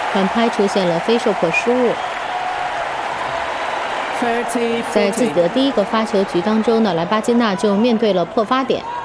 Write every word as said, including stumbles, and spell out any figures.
传拍出现了非受迫失误。在自己的第一个发球局当中呢，莱巴金纳就面对了破发点。